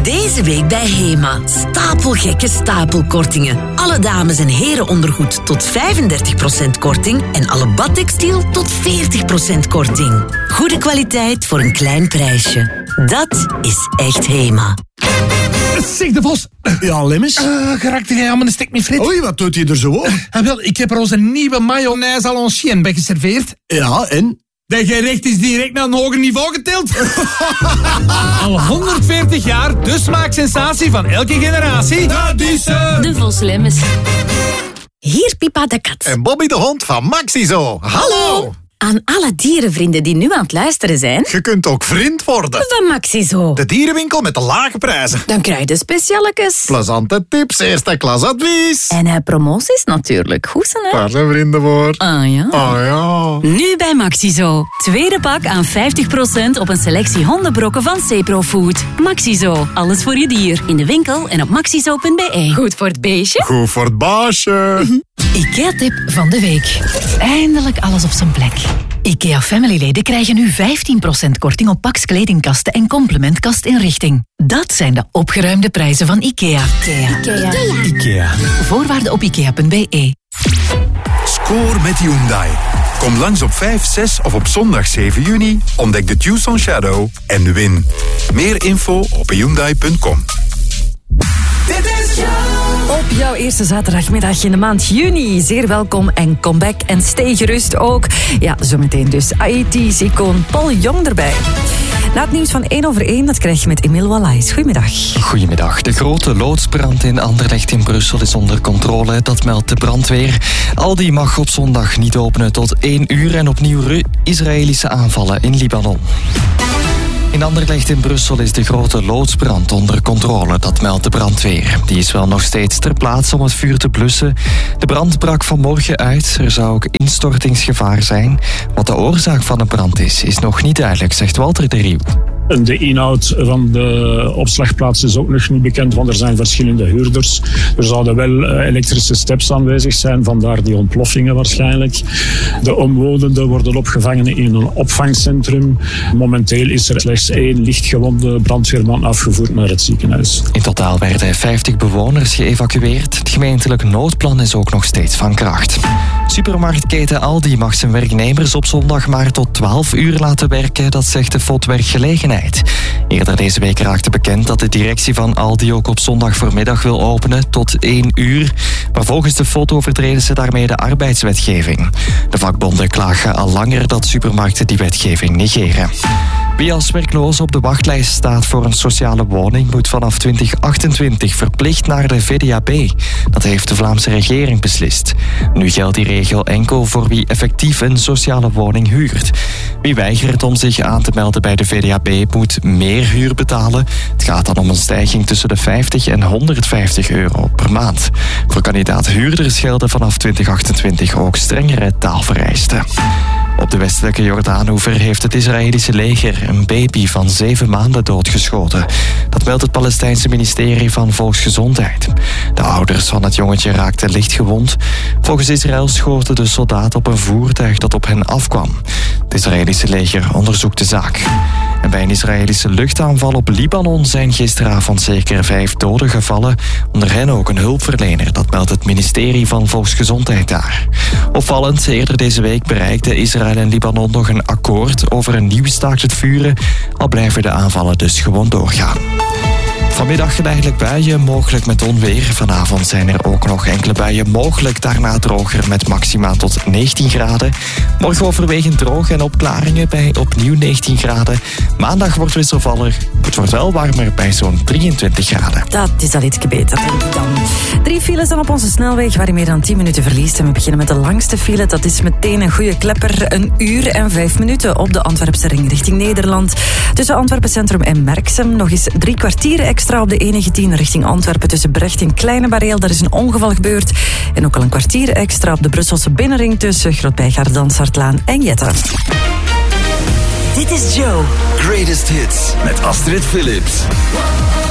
Deze week bij HEMA. Stapelgekke stapelkortingen. Alle dames- en herenondergoed tot 35% korting en alle badtextiel tot 40% korting. Goede kwaliteit voor een klein prijsje. Dat is echt HEMA. Zeg de Vos. Ja, Lemmens? Geraakte jij aan mijn stek met frit? Oei, wat doet hij er zo op? Wel, ik heb er onze nieuwe mayonaise à l'ancienne bij geserveerd. Ja, en? Dat gerecht is direct naar een hoger niveau getild. Al 140 jaar de smaaksensatie van elke generatie. Dat is De Vos Lemmens. Hier Pipa de kat. En Bobby de hond van Maxizo. Hallo! Aan alle dierenvrienden die nu aan het luisteren zijn... Je kunt ook vriend worden. Van Maxizo. De dierenwinkel met de lage prijzen. Dan krijg je specialekes. Plezante tips, eerste klas advies. En promoties natuurlijk. Goed zijn, hè? Daar zijn vrienden voor. Ah ja. Oh ja. Nu bij Maxizo. Tweede pak aan 50% op een selectie hondenbrokken van Cepro Food. Maxizo. Alles voor je dier. In de winkel en op maxizo.be. Goed voor het beestje. Goed voor het baasje. IKEA-tip van de week. Eindelijk alles op zijn plek. IKEA Family-leden krijgen nu 15% korting op Pax kledingkasten en complementkastinrichting. Dat zijn de opgeruimde prijzen van IKEA. IKEA. Voorwaarden op ikea.be. Score met Hyundai. Kom langs op 5, 6 of op zondag 7 juni. Ontdek de Tucson Shadow en win. Meer info op hyundai.com. Op jouw eerste zaterdagmiddag in de maand juni. Zeer welkom en come back en stay gerust ook. Ja, zometeen dus IT-icoon Paul Jong erbij. Na het nieuws van 1/1, dat krijg je met Emile Wallace. Goedemiddag. Goedemiddag. De grote loodsbrand in Anderlecht in Brussel is onder controle. Dat meldt de brandweer. Aldi mag op zondag niet openen tot 1 uur en opnieuw Israëlische aanvallen in Libanon. In Anderlecht in Brussel is de grote loodsbrand onder controle, dat meldt de brandweer. Die is wel nog steeds ter plaatse om het vuur te blussen. De brand brak vanmorgen uit. Er zou ook instortingsgevaar zijn. Wat de oorzaak van de brand is nog niet duidelijk, zegt Walter de Rieuw. De inhoud van de opslagplaats is ook nog niet bekend, want er zijn verschillende huurders. Er zouden wel elektrische steps aanwezig zijn, vandaar die ontploffingen waarschijnlijk. De omwonenden worden opgevangen in een opvangcentrum. Momenteel is er slechts 1 lichtgewonde brandweerman afgevoerd naar het ziekenhuis. In totaal werden 50 bewoners geëvacueerd. Het gemeentelijk noodplan is ook nog steeds van kracht. Supermarktketen Aldi mag zijn werknemers op zondag maar tot 12 uur laten werken, dat zegt de FOD Werkgelegenheid. Eerder deze week raakte bekend dat de directie van Aldi ook op zondag voormiddag wil openen tot 1 uur. Maar volgens de FOD overtreden ze daarmee de arbeidswetgeving. De vakbonden klagen al langer dat supermarkten die wetgeving negeren. Wie als werkloos op de wachtlijst staat voor een sociale woning moet vanaf 2028 verplicht naar de VDAB. Dat heeft de Vlaamse regering beslist. Nu geldt die regel enkel voor wie effectief een sociale woning huurt. Wie weigert om zich aan te melden bij de VDAB moet meer huur betalen. Het gaat dan om een stijging tussen de 50 en 150 euro per maand. Voor kandidaat-huurders gelden vanaf 2028 ook strengere taalvereisten. Op de westelijke Jordaanoever heeft het Israëlische leger een baby van 7 maanden doodgeschoten. Dat meldt het Palestijnse ministerie van Volksgezondheid. De ouders van het jongetje raakten licht gewond. Volgens Israël schoten de soldaten op een voertuig dat op hen afkwam. Het Israëlische leger onderzoekt de zaak. En bij een Israëlische luchtaanval op Libanon zijn gisteravond zeker 5 doden gevallen. Onder hen ook een hulpverlener, dat meldt het ministerie van Volksgezondheid daar. Opvallend, eerder deze week bereikten Israël en Libanon nog een akkoord over een nieuw staakt het vuren, al blijven de aanvallen dus gewoon doorgaan. Vanmiddag geleidelijk buien, mogelijk met onweer. Vanavond zijn er ook nog enkele buien mogelijk. Daarna droger met maxima tot 19 graden. Morgen overwegend droog en opklaringen bij opnieuw 19 graden. Maandag wordt wisselvallig. Het wordt wel warmer bij zo'n 23 graden. Dat is al iets beter, denk ik dan. 3 files dan op onze snelweg waar je meer dan 10 minuten verliest. En we beginnen met de langste file. Dat is meteen een goede klepper. 1 uur en 5 minuten op de Antwerpse ring richting Nederland. Tussen Antwerpen Centrum en Merksem. Nog eens 3 kwartier extra op de E19 richting Antwerpen tussen Brecht en Kleine Bareel. Daar is een ongeval gebeurd. En ook al een kwartier extra op de Brusselse binnenring tussen Grootbijgaarden, Dansaartlaan en Jette. Dit is Joe. Greatest Hits met Astrid Phillips.